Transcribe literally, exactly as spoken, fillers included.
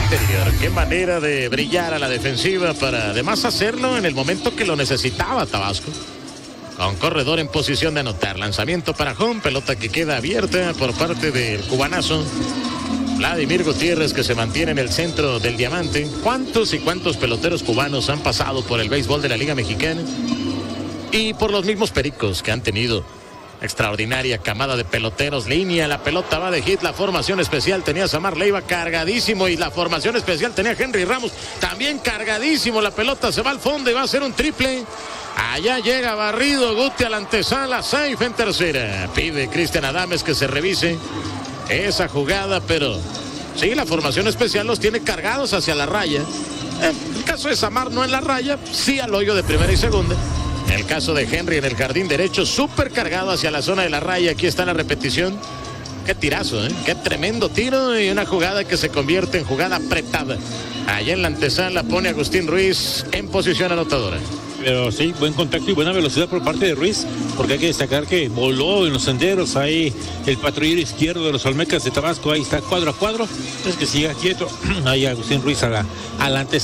interior. Qué manera de brillar a la defensiva para además hacerlo en el momento que lo necesitaba Tabasco. Con corredor en posición de anotar. Lanzamiento para home, pelota que queda abierta por parte del cubanazo Vladimir Gutiérrez, que se mantiene en el centro del diamante. ¿Cuántos y cuántos peloteros cubanos han pasado por el béisbol de la Liga Mexicana? Y por los mismos Pericos, que han tenido extraordinaria camada de peloteros. Línea, la pelota va de hit. La formación especial tenía Samar Leiva cargadísimo, y la formación especial tenía Henry Ramos también cargadísimo. La pelota se va al fondo y va a ser un triple. Allá llega barrido Guti a la antesala, safe en tercera. Pide Cristian Adames que se revise esa jugada, pero sí, la formación especial los tiene cargados hacia la raya. En el caso de Samar no en la raya, sí al hoyo de primera y segunda. En el caso de Henry en el jardín derecho, súper cargado hacia la zona de la raya. Aquí está la repetición. Qué tirazo, ¿eh? Qué tremendo tiro, y una jugada que se convierte en jugada apretada. Allá en la antesala pone Agustín Ruiz en posición anotadora. Pero sí, buen contacto y buena velocidad por parte de Ruiz, porque hay que destacar que voló en los senderos. Ahí el patrullero izquierdo de los Olmecas de Tabasco, ahí está cuadro a cuadro. Es que siga quieto. Ahí Agustín Ruiz a la, a la antesala.